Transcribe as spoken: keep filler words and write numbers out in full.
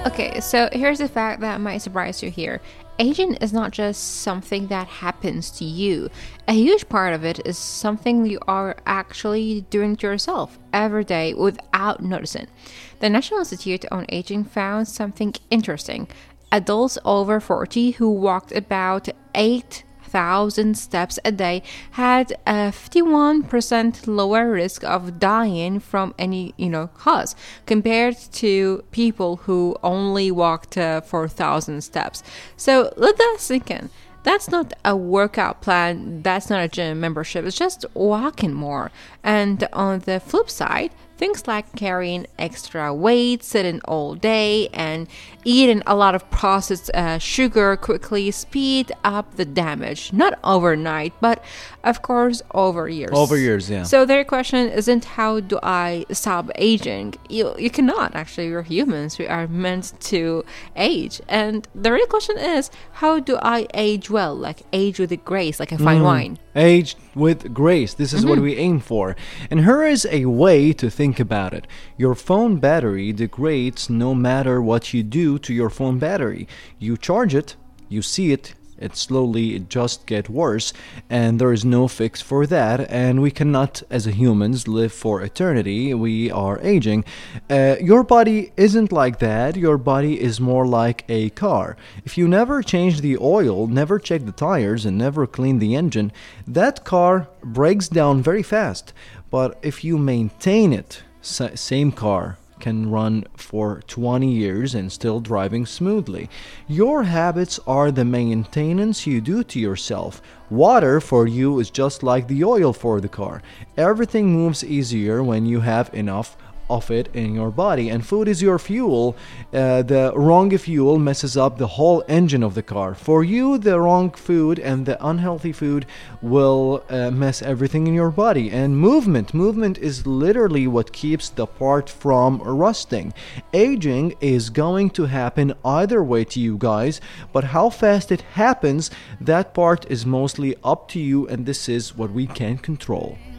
Okay, so here's a fact that might surprise you here. Aging is not just something that happens to you. A huge part of it is something you are actually doing to yourself every day without noticing. The National Institute on Aging found something interesting. Adults over forty who walked about eight thousand steps a day had a fifty-one percent lower risk of dying from any, you know, cause compared to people who only walked uh, four thousand steps. So let that sink in. That's not a workout plan, that's not a gym membership, it's just walking more. And on the flip side, things like carrying extra weight, sitting all day, and eating a lot of processed uh, sugar quickly speed up the damage. Not overnight, but of course over years. Over years, yeah. So their question isn't how do I stop aging? You you cannot actually. We're humans. We are meant to age. And the real question is how do I age well? Like age with a grace, like a fine Mm. wine. Age with grace. This is what we aim for. And here is a way to think about it. Your phone battery degrades no matter what you do to your phone battery. You charge it, you see it, it slowly it just get worse, and there is no fix for that, and we cannot as humans live for eternity. We are aging. Uh, your body isn't like that. Your body is more like a car. If you never change the oil, never check the tires, and never clean the engine, that car breaks down very fast. But if you maintain it, sa- same car can run for twenty years and still driving smoothly. Your habits are the maintenance you do to yourself. Water for you is just like the oil for the car. Everything moves easier when you have enough of it in your body, and food is your fuel. Uh, the wrong fuel messes up the whole engine of the car. For you, the wrong food and the unhealthy food will uh, mess everything in your body. And movement movement is literally what keeps the part from rusting. Aging is going to happen either way to you guys, but how fast it happens, that part is mostly up to you, and this is what we can control.